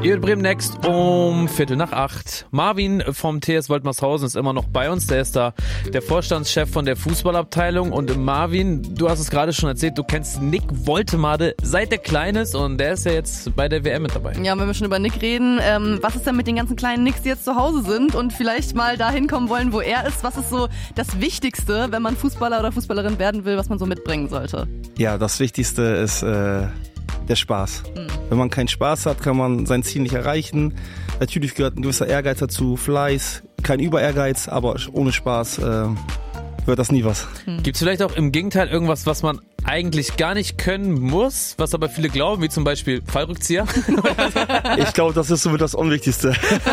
Ihr Bremen Next um 7:45. Marvin vom TS Woltmershausen ist immer noch bei uns. Der ist da der Vorstandschef von der Fußballabteilung. Und Marvin, du hast es gerade schon erzählt, du kennst Nick Woltemade seit er klein ist und der ist ja jetzt bei der WM mit dabei. Ja, wenn wir schon über Nick reden, was ist denn mit den ganzen kleinen Nicks, die jetzt zu Hause sind und vielleicht mal dahin kommen wollen, wo er ist? Was ist so das Wichtigste, wenn man Fußballer oder Fußballerin werden will, was man so mitbringen sollte? Ja, das Wichtigste ist der Spaß. Wenn man keinen Spaß hat, kann man sein Ziel nicht erreichen. Natürlich gehört ein gewisser Ehrgeiz dazu, Fleiß, kein Über-Ehrgeiz, aber ohne Spaß wird das nie was. Gibt es vielleicht auch im Gegenteil irgendwas, was man eigentlich gar nicht können muss, was aber viele glauben, wie zum Beispiel Fallrückzieher? Ich glaube, das ist somit das Unwichtigste.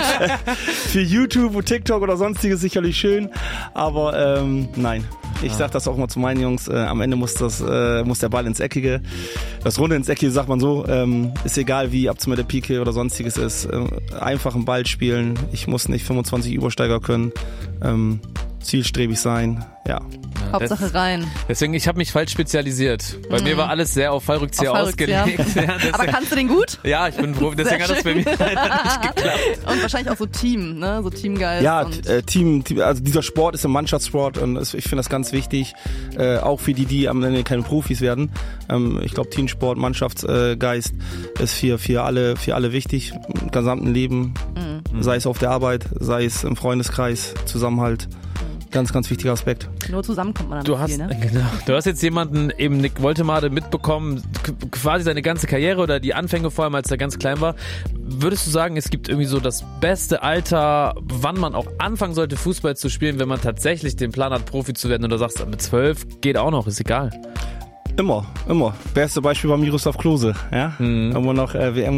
Für YouTube und TikTok oder sonstiges sicherlich schön, aber nein. Ich sag das auch mal zu meinen Jungs, am Ende muss der Ball ins Eckige. Das Runde ins Eckige, sagt man so, ist egal wie ab zu mit der Pike oder sonstiges ist. Einfach einen Ball spielen, ich muss nicht 25 Übersteiger können, zielstrebig sein, ja. Hauptsache rein. Deswegen, ich habe mich falsch spezialisiert. Bei mir war alles sehr auf Fallrückzieher ausgelegt. Ja, aber kannst du den gut? Ja, ich bin Profi, deswegen hat das bei mir leider nicht geklappt. Und wahrscheinlich auch so Team, ne? So Teamgeist. Ja, Team, also dieser Sport ist ein Mannschaftssport und ich finde das ganz wichtig, auch für die am Ende keine Profis werden. Ich glaube, Teamsport, Mannschaftsgeist ist für alle wichtig im gesamten Leben, sei es auf der Arbeit, sei es im Freundeskreis, Zusammenhalt. Ganz, ganz wichtiger Aspekt. Nur zusammen kommt man dann viel, ne? Genau. Du hast jetzt jemanden, eben Nick Woltemade, mitbekommen, quasi seine ganze Karriere oder die Anfänge vor allem, als er ganz klein war. Würdest du sagen, es gibt irgendwie so das beste Alter, wann man auch anfangen sollte, Fußball zu spielen, wenn man tatsächlich den Plan hat, Profi zu werden? Oder sagst du, mit 12 geht auch noch, ist egal? Immer. Beste Beispiel war Miroslav Klose, ja. Immer noch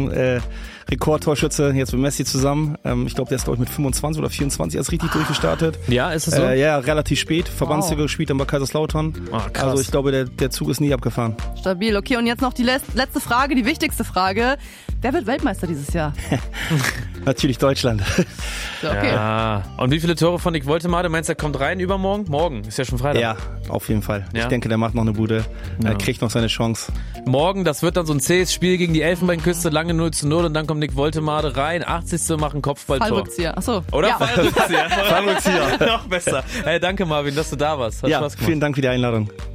Rekordtorschütze, jetzt mit Messi zusammen. Ich glaube, der ist, mit 25 oder 24 erst richtig durchgestartet. Ja, ist es so? Ja, relativ spät. Verbandsliga gespielt dann bei Kaiserslautern. Krass. Also ich glaube, der Zug ist nie abgefahren. Stabil. Okay, und jetzt noch die letzte Frage, die wichtigste Frage. Wer wird Weltmeister dieses Jahr? Natürlich Deutschland. Okay. Ja. Und wie viele Tore von Nick Woltemade meinst du, er kommt rein übermorgen? Morgen, ist ja schon Freitag. Ja, auf jeden Fall. Ja? Ich denke, der macht noch eine Bude. Er kriegt noch seine Chance. Morgen, das wird dann so ein zähes Spiel gegen die Elfenbeinküste, lange 0:0 und dann kommt Nick Woltemade rein, 80. machen Kopfballtor. Fallrückzieher, achso. Oder? Ja. Fallrückzieher. Noch besser. Hey, danke Marvin, dass du da warst. Hat Spaß gemacht. Vielen Dank für die Einladung.